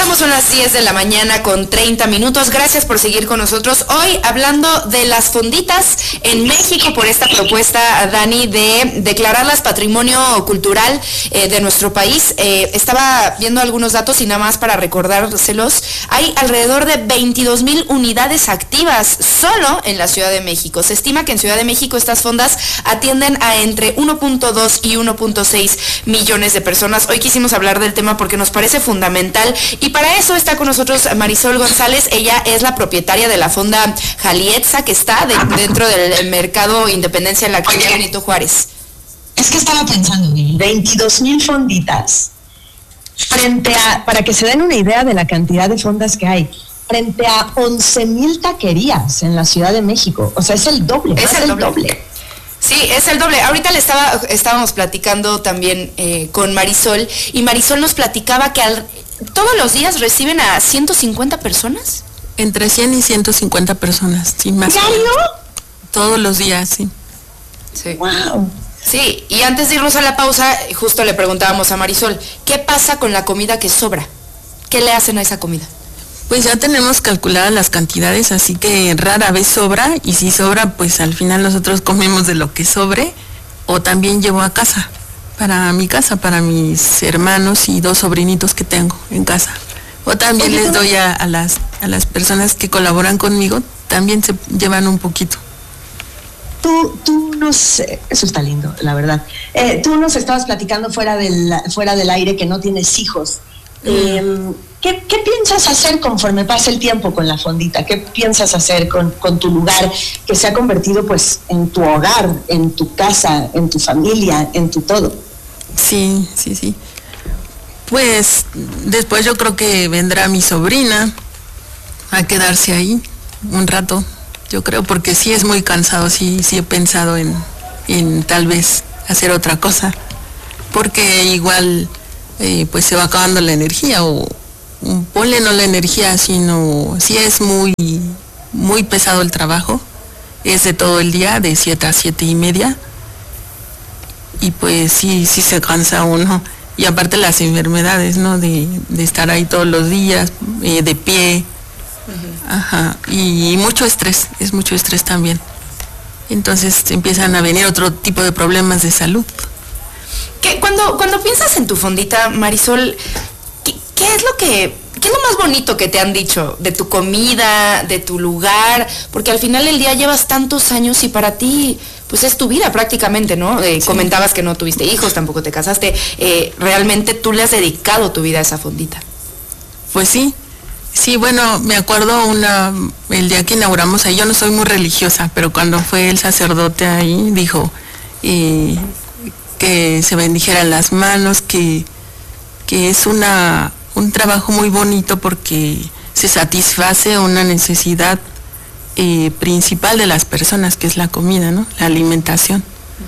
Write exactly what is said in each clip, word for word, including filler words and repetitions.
regresamos, son las diez de la mañana con treinta minutos. Gracias por seguir con nosotros. Hoy hablando de las fonditas en México, por esta propuesta, Dani, de declararlas patrimonio cultural eh, de nuestro país. Eh, estaba viendo algunos datos y nada más para recordárselos. Hay alrededor de veintidós mil unidades activas solo en la Ciudad de México. Se estima que en Ciudad de México estas fondas atienden a entre uno punto dos y uno punto seis millones de personas. Hoy quisimos hablar del tema porque nos parece fundamental y para eso está con nosotros Marisol González. Ella es la propietaria de la fonda Jalietza, que está de, dentro del mercado Independencia en la calle Benito Juárez. Es que estaba pensando, veintidós mil fonditas, frente a, para que se den una idea de la cantidad de fondas que hay, frente a once mil taquerías en la Ciudad de México. O sea, es el doble. Es el, el doble. doble. Sí, es el doble. Ahorita le estaba, estábamos platicando también eh, con Marisol, y Marisol nos platicaba que al, todos los días reciben a ciento cincuenta personas. Entre cien y ciento cincuenta personas, sí, más. ¿Diario? Todos los días, sí. Sí. Wow. Sí, y antes de irnos a la pausa, justo le preguntábamos a Marisol, ¿qué pasa con la comida que sobra? ¿Qué le hacen a esa comida? Pues ya tenemos calculadas las cantidades, así que rara vez sobra, y si sobra, pues al final nosotros comemos de lo que sobre, o también llevo a casa, para mi casa, para mis hermanos y dos sobrinitos que tengo en casa. O también Oye, les doy a, a, las, a las personas que colaboran conmigo, también se llevan un poquito. Tú, tú nos, eso está lindo, la verdad. Eh, tú nos estabas platicando fuera del, fuera del aire que no tienes hijos. Mm. Eh, ¿Qué, ¿Qué piensas hacer conforme pase el tiempo con la fondita? ¿Qué piensas hacer con, con tu lugar que se ha convertido pues en tu hogar, en tu casa, en tu familia, en tu todo? Sí, sí, sí. Pues después yo creo que vendrá mi sobrina a quedarse ahí un rato, yo creo, porque sí es muy cansado, sí, sí he pensado en, en tal vez hacer otra cosa, porque igual eh, pues se va acabando la energía, o ponle no la energía, sino si es muy, muy pesado el trabajo, es de todo el día, de siete a siete y media, y pues sí, sí se cansa uno, y aparte las enfermedades, ¿no? De, de estar ahí todos los días, eh, de pie, uh-huh. Ajá, y, y mucho estrés, es mucho estrés también, entonces empiezan a venir otro tipo de problemas de salud. ¿Qué, cuando, cuando piensas en tu fondita, Marisol, ¿Qué, ¿Qué es lo que, qué es lo más bonito que te han dicho de tu comida, de tu lugar? Porque al final del día llevas tantos años y para ti, pues es tu vida prácticamente, ¿no? Eh, sí. Comentabas que no tuviste hijos, tampoco te casaste. Eh, realmente tú le has dedicado tu vida a esa fondita. Pues sí, sí, bueno, me acuerdo una, el día que inauguramos ahí, yo no soy muy religiosa, pero cuando fue el sacerdote ahí, dijo eh, que se bendijeran las manos, que, que es una... un trabajo muy bonito porque se satisface una necesidad eh, principal de las personas, que es la comida, ¿no? La alimentación.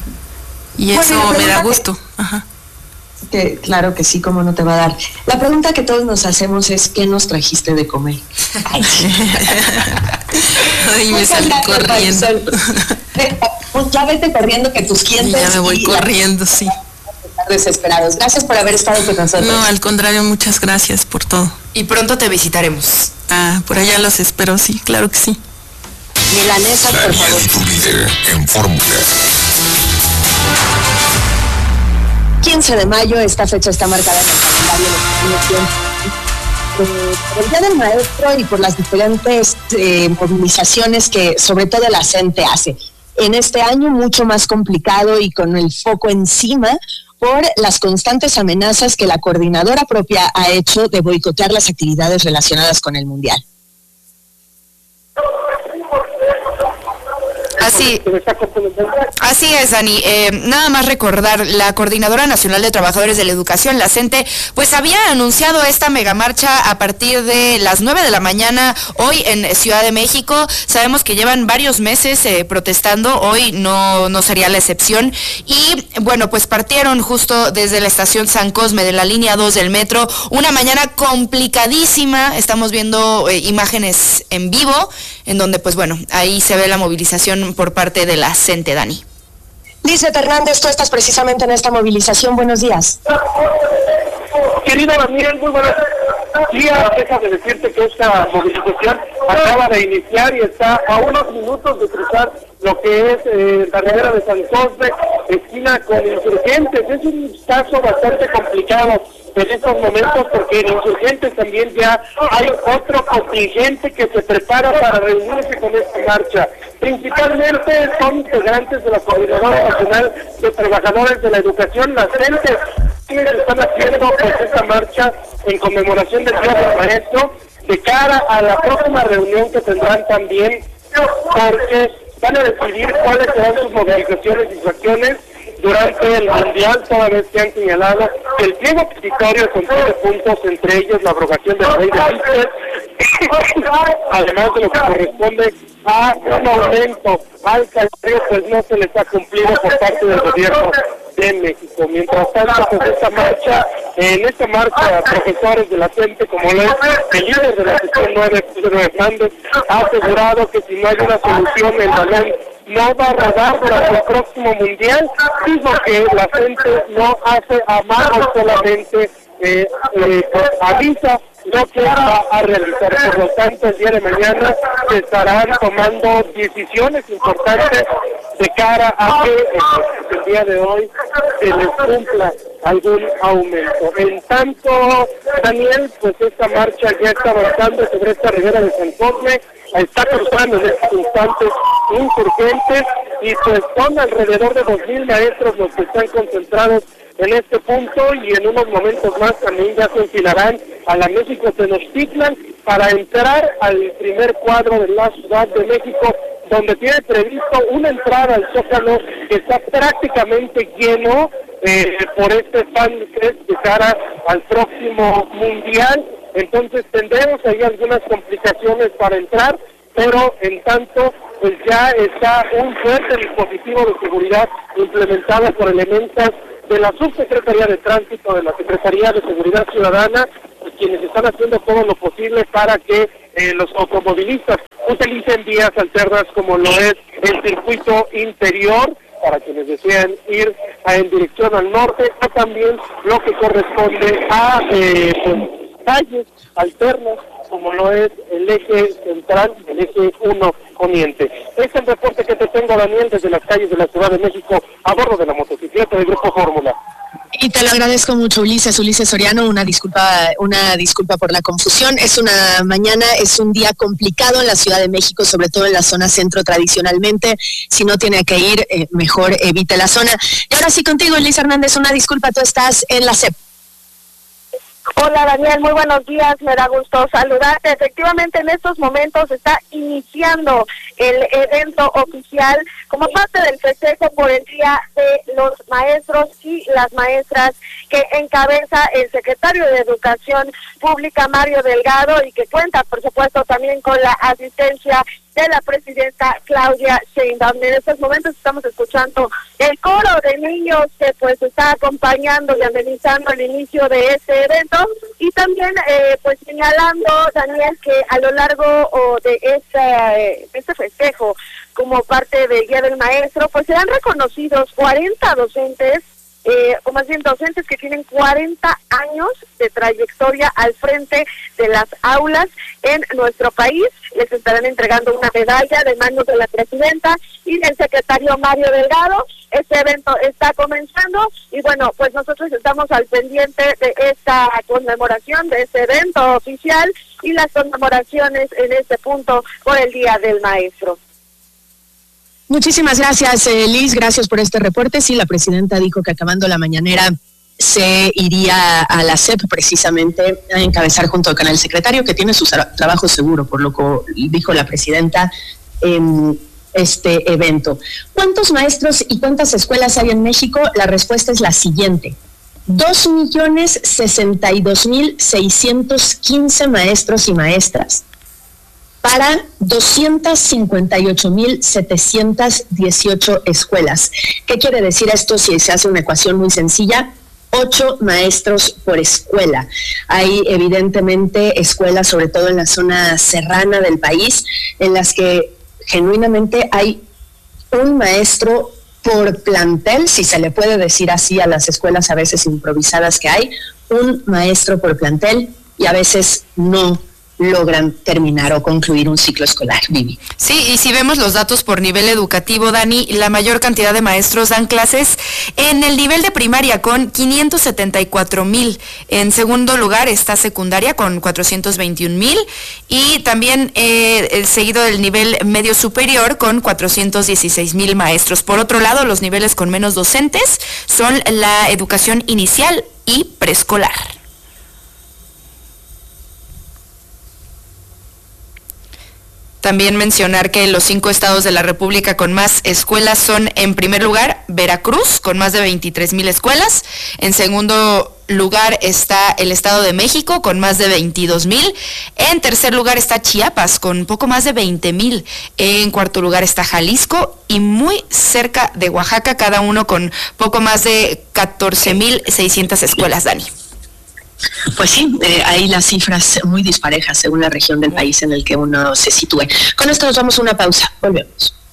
Y eso bueno, me da gusto. Que, Ajá. Que, claro que sí, cómo no te va a dar. La pregunta que todos nos hacemos es, ¿qué nos trajiste de comer? Ay, Ay me salí corriendo. Ya vete corriendo que tus clientes... Ya me voy corriendo, la... sí. Desesperados. Gracias por haber estado con nosotros. No, al contrario, muchas gracias por todo. Y pronto te visitaremos. Ah, por allá los espero, sí, claro que sí. Milanesas, por favor. Tu líder en fórmula. quince de mayo, esta fecha está marcada en el calendario de los tiempos. Eh, por el Día del Maestro y por las diferentes eh, movilizaciones que sobre todo la CENTE hace. En este año mucho más complicado y con el foco encima por las constantes amenazas que la coordinadora propia ha hecho de boicotear las actividades relacionadas con el Mundial. Así, así es, Dani. Eh, nada más recordar, la Coordinadora Nacional de Trabajadores de la Educación, la CENTE, pues había anunciado esta megamarcha a partir de las nueve de la mañana hoy en Ciudad de México. Sabemos que llevan varios meses eh, protestando, hoy no, no sería la excepción. Y bueno, pues partieron justo desde la estación San Cosme de la línea dos del metro, una mañana complicadísima. Estamos viendo eh, imágenes en vivo, en donde pues bueno, ahí se ve la movilización por parte de la CENTE, Dani. Lizeth Hernández, tú estás precisamente en esta movilización. Buenos días. Querida Daniel, muy buenas. día. Déjame decirte que esta movilización acaba de iniciar y está a unos minutos de cruzar lo que es eh, la ribera de San Cosme, esquina con Insurgentes. Es un caso bastante complicado en estos momentos porque en Insurgentes también ya hay otro contingente que se prepara para reunirse con esta marcha. Principalmente son integrantes de la Coordinadora Nacional de Trabajadores de la Educación, las entes, quienes están haciendo pues esta marcha en conmemoración del Día del Maestro, de cara a la próxima reunión que tendrán también, porque van a decidir cuáles serán sus movilizaciones y sus acciones durante el Mundial, toda vez que han señalado que el pliego petitorio contiene puntos, entre ellos la abrogación del rey de Líster, además de lo que corresponde a un aumento al salario, pues no se les ha cumplido por parte del gobierno de México. Mientras tanto, pues esta marcha, en esta marcha, profesores de la CENTE, como lo es el líder de la sección nueve, Pedro Hernández, ha asegurado que si no hay una solución, el balón no va a rodar durante el próximo Mundial, dijo que la gente no hace amago, solamente eh, eh, pues avisa lo que va a realizar. Por lo tanto, el día de mañana se estarán tomando decisiones importantes de cara a que eh, el día de hoy se les cumpla algún aumento. En tanto, Daniel, pues esta marcha ya está avanzando sobre esta ribera de San Cosme, está cruzando en estos instantes Insurgentes, y pues son alrededor de dos mil maestros los que están concentrados en este punto, y en unos momentos más también ya se enfilarán a la México Tenochtitlan para entrar al primer cuadro de la Ciudad de México, donde tiene previsto una entrada al Zócalo que está prácticamente lleno eh, por este fan fest de cara al próximo Mundial. Entonces tendremos ahí algunas complicaciones para entrar, pero en tanto pues ya está un fuerte dispositivo de seguridad implementado por elementos de la Subsecretaría de Tránsito, de la Secretaría de Seguridad Ciudadana, pues, quienes están haciendo todo lo posible para que eh, los automovilistas utilicen vías alternas como lo es el circuito interior, para quienes desean ir a, en dirección al norte, o también lo que corresponde a eh, pues, calles alternas, como lo es el eje central, el eje uno poniente. Es el reporte que te tengo, Daniel, desde las calles de la Ciudad de México, a bordo de la motocicleta del Grupo Fórmula. Y te lo agradezco mucho, Ulises, Ulises Soriano, una disculpa, una disculpa por la confusión. Es una mañana, es un día complicado en la Ciudad de México, sobre todo en la zona centro tradicionalmente. Si no tiene que ir, eh, mejor evite la zona. Y ahora sí contigo, Elisa Hernández, una disculpa, tú estás en la C E P. Hola Daniel, muy buenos días, me da gusto saludarte. Efectivamente, en estos momentos está iniciando el evento oficial como parte del festejo por el Día de los Maestros y las Maestras que encabeza el secretario de Educación Pública, Mario Delgado, y que cuenta, por supuesto, también con la asistencia de la presidenta Claudia Sheinbaum. En estos momentos estamos escuchando el coro de niños que pues está acompañando y amenizando el inicio de este evento, y también eh, pues señalando, Daniel, que a lo largo oh, de este, este festejo como parte del Día del Maestro, pues serán reconocidos cuarenta docentes, Eh, o más bien docentes que tienen cuarenta años de trayectoria al frente de las aulas en nuestro país. Les estarán entregando una medalla de manos de la presidenta y del secretario Mario Delgado. Este evento está comenzando y bueno, pues nosotros estamos al pendiente de esta conmemoración, de este evento oficial y las conmemoraciones en este punto por el Día del Maestro. Muchísimas gracias, eh, Liz, gracias por este reporte. Sí, la presidenta dijo que acabando la mañanera se iría a la C E P precisamente a encabezar junto con el secretario, que tiene su tra- trabajo seguro, por lo que dijo la presidenta en este evento. ¿Cuántos maestros y cuántas escuelas hay en México? La respuesta es la siguiente: dos millones sesenta y dos mil seiscientos quince maestros y maestras para doscientas cincuenta y ocho mil setecientas dieciocho escuelas. ¿Qué quiere decir esto si se hace una ecuación muy sencilla? Ocho maestros por escuela. Hay evidentemente escuelas, sobre todo en la zona serrana del país, en las que genuinamente hay un maestro por plantel, si se le puede decir así a las escuelas a veces improvisadas que hay, un maestro por plantel y a veces no logran terminar o concluir un ciclo escolar, Vivi. Sí, y si vemos los datos por nivel educativo, Dani, la mayor cantidad de maestros dan clases en el nivel de primaria con quinientos setenta y cuatro mil. En segundo lugar está secundaria con cuatrocientos veintiún mil y también eh, seguido del nivel medio superior con cuatrocientos dieciséis mil maestros. Por otro lado, los niveles con menos docentes son la educación inicial y preescolar. También mencionar que los cinco estados de la República con más escuelas son, en primer lugar, Veracruz, con más de veintitrés mil escuelas. En segundo lugar está el Estado de México, con más de veintidós mil. En tercer lugar está Chiapas, con poco más de veinte mil. En cuarto lugar está Jalisco y muy cerca de Oaxaca, cada uno con poco más de catorce mil seiscientas escuelas, Dani. Pues sí, eh, hay las cifras muy disparejas según la región del país en el que uno se sitúe. Con esto nos vamos a una pausa. Volvemos.